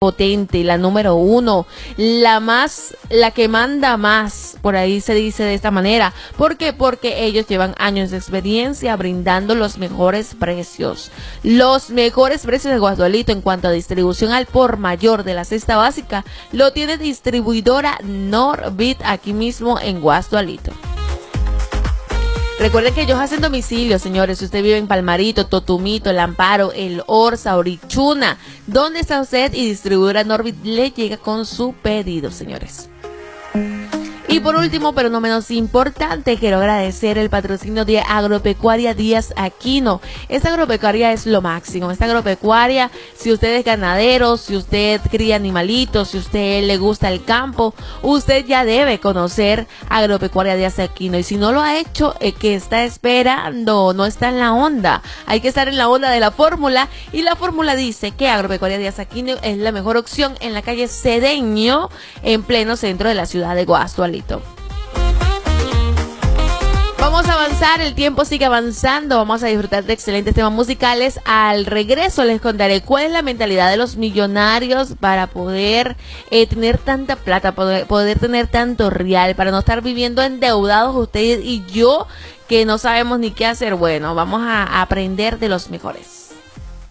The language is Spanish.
potente, la número uno, la que manda más, por ahí se dice de esta manera. ¿Por qué? Porque ellos llevan años de experiencia brindando los mejores precios. Los mejores precios de Guadualito en cuanto a distribución al por mayor de la cesta básica lo tiene distribuidora Norbit aquí mismo en Guadualito. Recuerden que ellos hacen domicilio, señores. Si usted vive en Palmarito, Totumito, El Amparo, El Orza, Orichuna, ¿dónde está usted? Y distribuidora Norbit le llega con su pedido, señores. Y por último, pero no menos importante, quiero agradecer el patrocinio de Agropecuaria Díaz Aquino. Esta agropecuaria es lo máximo. Esta agropecuaria, si usted es ganadero, si usted cría animalitos, si usted le gusta el campo, usted ya debe conocer Agropecuaria Díaz Aquino. Y si no lo ha hecho, ¿qué está esperando? No está en la onda. Hay que estar en la onda de la fórmula. Y la fórmula dice que Agropecuaria Díaz Aquino es la mejor opción en la calle Cedeño, en pleno centro de la ciudad de Guadualito. Vamos a avanzar, el tiempo sigue avanzando, vamos a disfrutar de excelentes temas musicales. Al regreso les contaré cuál es la mentalidad de los millonarios para poder tener tanta plata, poder tener tanto real, para no estar viviendo endeudados ustedes y yo, que no sabemos ni qué hacer. Bueno, vamos a aprender de los mejores.